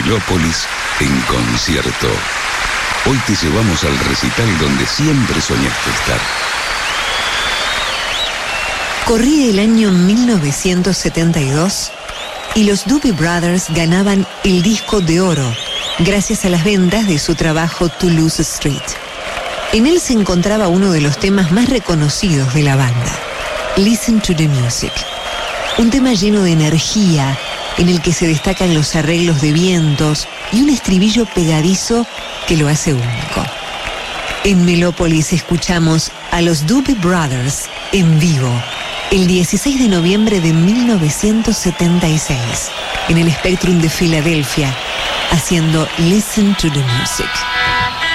Melópolis en concierto. Hoy te llevamos al recital donde siempre soñaste estar. Corría el año 1972 y los Doobie Brothers ganaban el disco de oro gracias a las ventas de su trabajo Toulouse Street. En él se encontraba uno de los temas más reconocidos de la banda, Listen to the Music, un tema lleno de energía en el que se destacan los arreglos de vientos y un estribillo pegadizo que lo hace único. En Melópolis escuchamos a los Doobie Brothers en vivo el 16 de noviembre de 1976 en el Spectrum de Filadelfia, haciendo Listen to the Music.